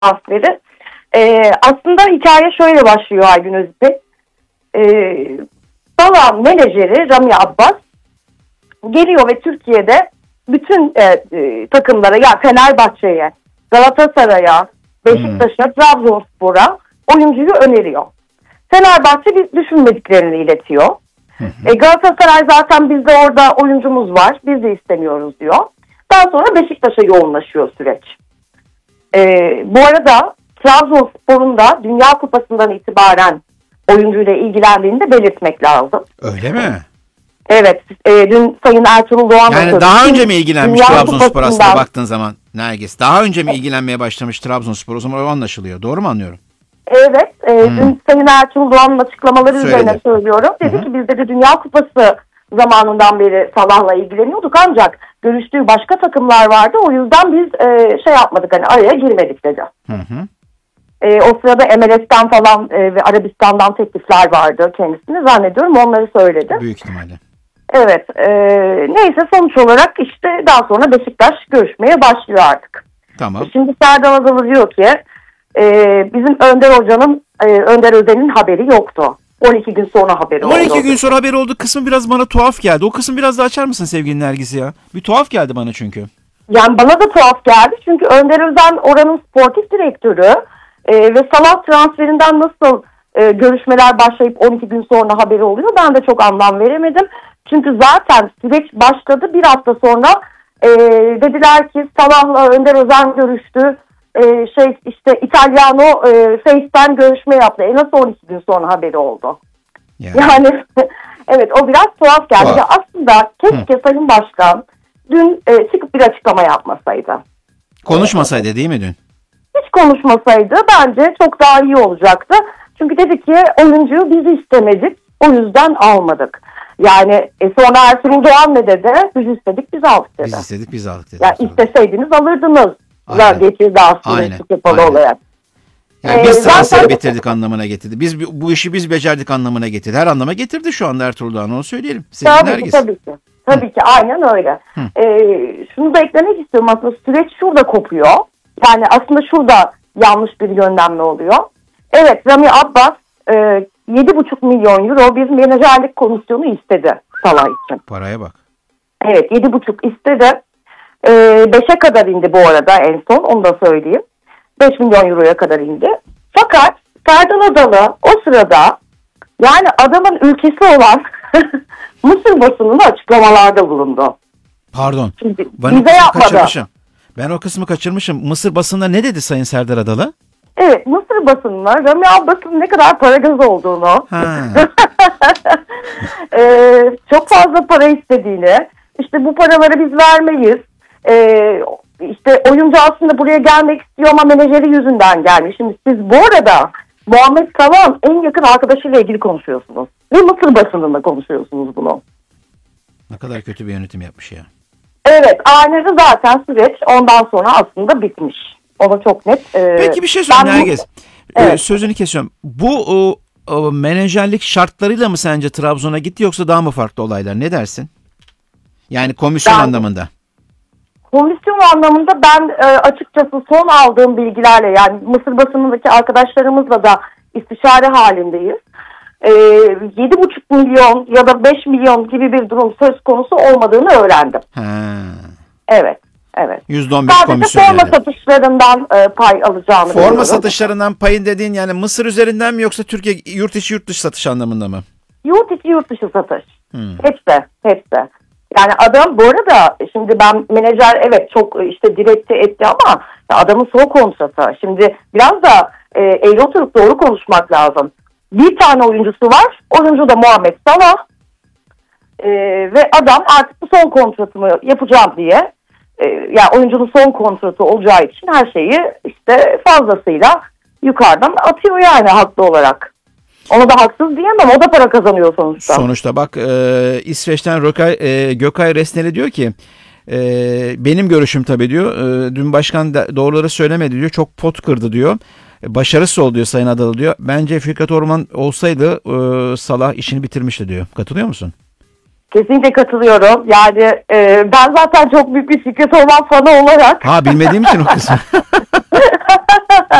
transferi. Aslında hikaye şöyle başlıyor Aygün Özbek. Salah menajeri Rami Abbas geliyor ve Türkiye'de bütün takımlara, ya Fenerbahçe'ye, Galatasaray'a, Beşiktaş'a, Trabzonspor'a oyuncuyu öneriyor. Fenerbahçe biz düşünmediklerini iletiyor. Galatasaray zaten bizde orada oyuncumuz var, biz de istemiyoruz diyor. Daha sonra Beşiktaş'a yoğunlaşıyor süreç. Bu arada Trabzonspor'un da Dünya Kupası'ndan itibaren oyuncuyla ilgilendiğini de belirtmek lazım. Öyle mi? Evet, dün Sayın Ertuğrul Doğan da yani daha önce mi ilgilenmiş Dünya Trabzonspor aslında Kupası'ndan baktığın zaman Nergis? Daha önce mi ilgilenmeye başlamış Trabzonspor? O zaman o anlaşılıyor. Doğru mu anlıyorum? Evet, dün Sayın Ertuğrul Doğan'ın açıklamaları üzerine Söyledi. söylüyorum. Dedi ki biz de Dünya Kupası zamanından beri Salah'la ilgileniyorduk ancak görüştüğü başka takımlar vardı. O yüzden biz şey yapmadık, hani araya girmedik dedi. O sırada MLS'ten falan ve Arabistan'dan teklifler vardı kendisine, zannediyorum onları söyledi. Büyük ihtimalle. Evet, neyse sonuç olarak işte daha sonra Beşiktaş görüşmeye başlıyor artık. Tamam. Şimdi Serdar Adalı diyor ki bizim Önder Özen'in haberi yoktu. 12 gün sonra haberi oldu. 12 gün sonra haberi oldu kısmı biraz bana tuhaf geldi. O kısmı biraz daha açar mısın sevgili Nergis ya? Bir tuhaf geldi bana çünkü. Yani bana da tuhaf geldi çünkü Önder Özen oranın sportif direktörü ve Salah transferinden nasıl görüşmeler başlayıp 12 gün sonra haberi oluyor, ben de çok anlam veremedim. Çünkü zaten süreç başladı, bir hafta sonra dediler ki Salah'la Önder Özen görüştü. İşte İtalyano Face'ten görüşme yaptı. Nasıl 12 gün sonra haberi oldu? Yani evet, o biraz tuhaf geldi. Ya aslında keşke Sayın Başkan dün çıkıp bir açıklama yapmasaydı. Konuşmasaydı değil mi dün? Hiç konuşmasaydı bence çok daha iyi olacaktı. Çünkü dedi ki oyuncuyu biz istemedik, o yüzden almadık. Yani sonra Ertuğrul Doğan ne dedi? Biz istedik, biz aldık dedi. Biz istedik, biz aldık dedi. Ya isteseydiniz alırdınız. Getirdi aslında kapalı olarak. Yani biz transferi bitirdik anlamına getirdi. Biz bu işi biz becerdik anlamına getirdi. Her anlama getirdi şu anda Ertuğrul Doğan, onu söyleyelim. Tabii ki. Tabii ki aynen öyle. Şunu da eklemek istiyorum, aslında süreç şurada kopuyor. Yani aslında şurada yanlış bir yönlenme oluyor. Evet, Rami Abbas 7,5 milyon euro bir menajerlik komisyonu istedi Salah için. Paraya bak. Evet, 7,5 istedi. 5'e kadar indi bu arada en son, onu da söyleyeyim. 5 milyon euroya kadar indi. Fakat Serdar Adalı o sırada, yani adamın ülkesi olan Mısır basınına açıklamalarda bulundu. Pardon. Bize yapmadı. Ben o kısmı kaçırmışım. Mısır basında ne dedi Sayın Serdar Adalı? Evet, Mısır basınına Rami Abbas'ın ne kadar para göz olduğunu, çok fazla para istediğini, işte bu paraları biz vermeyiz, işte oyuncu aslında buraya gelmek istiyor ama menajeri yüzünden gelmiş. Şimdi siz bu arada Muhammed Salah'ın en yakın arkadaşıyla ilgili konuşuyorsunuz ve Mısır basınında konuşuyorsunuz bunu. Ne kadar kötü bir yönetim yapmış ya. Evet, aynen, zaten süreç ondan sonra aslında bitmiş. O da çok net. Peki bir şey söyleyeyim Nergis. Evet. Sözünü kesiyorum. Bu menajerlik şartlarıyla mı sence Trabzon'a gitti yoksa daha mı farklı olaylar? Ne dersin? Yani komisyon anlamında. Komisyon anlamında ben açıkçası son aldığım bilgilerle, yani Mısır basınındaki arkadaşlarımızla da istişare halindeyiz. 7,5 milyon ya da 5 milyon gibi bir durum söz konusu olmadığını öğrendim. Evet. %15 komisyon. Sadece forma satışlarından pay alacağını Forma biliyorum. satışlarından payın dediğin yani Mısır üzerinden mi yoksa Türkiye yurt içi yurt dışı satış anlamında mı? Yurt içi yurt dışı satış. Hepsi. Yani adam bu arada, şimdi ben menajer evet çok işte direkte etti ama adamın son kontratı. Şimdi biraz da eğri oturup doğru konuşmak lazım. Bir tane oyuncusu var. Oyuncu da Muhammed Salah. Ve adam artık bu son kontratımı yapacağım diye, yani oyuncunun son kontratı olacağı için her şeyi işte fazlasıyla yukarıdan atıyor yani, haklı olarak. Ona da haksız diyemem. O da para kazanıyor sonuçta. Sonuçta bak İsveç'ten Gökay Resneli diyor ki benim görüşüm tabii diyor. Dün başkan doğruları söylemedi diyor. Çok pot kırdı diyor. Başarısız oldu diyor Sayın Adalı diyor. Bence Fikret Orman olsaydı Salah işini bitirmişti diyor. Katılıyor musun? Kesinlikle katılıyorum. Yani ben zaten çok büyük bir Fikret Orman fanı olarak. Bilmediğim için o kısmı.